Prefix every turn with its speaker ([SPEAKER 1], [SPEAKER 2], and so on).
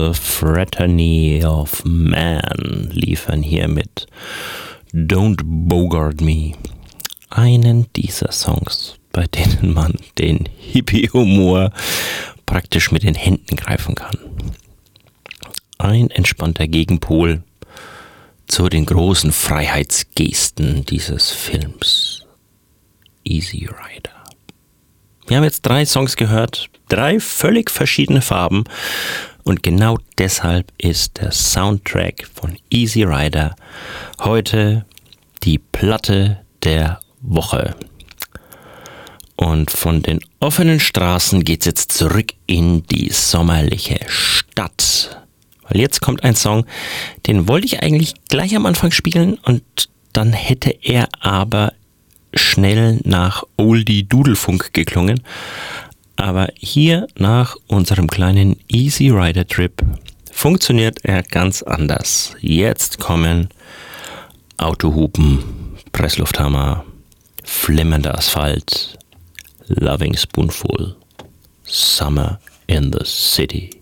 [SPEAKER 1] The Fraternity of Man liefern hier mit Don't Bogart Me. Einen dieser Songs, bei denen man den Hippie-Humor praktisch mit den Händen greifen kann. Ein entspannter Gegenpol zu den großen Freiheitsgesten dieses Films. Easy Rider. Wir haben jetzt 3 Songs gehört, 3 völlig verschiedene Farben und genau deshalb ist der Soundtrack von Easy Rider heute die Platte der Woche. Und von den offenen Straßen geht's jetzt zurück in die sommerliche Stadt. Weil jetzt kommt ein Song, den wollte ich eigentlich gleich am Anfang spielen und dann hätte er aber schnell nach Oldie Dudelfunk geklungen. Aber hier nach unserem kleinen Easy Rider Trip funktioniert er ganz anders. Jetzt kommen Autohupen, Presslufthammer, flimmernder Asphalt, Loving Spoonful, Summer in the City.